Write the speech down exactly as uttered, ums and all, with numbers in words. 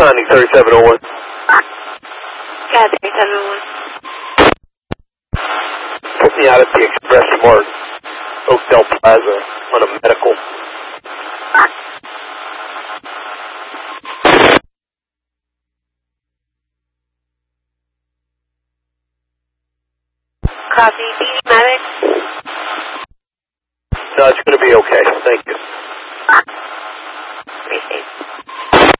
Finding thirty-seven oh one. Yeah, thirty-seven oh one. Put me out at the Express Mart, Oakdale Plaza, on a medical. Copy. D D Medic. No, it's going to be okay. Thank you. Appreciate it.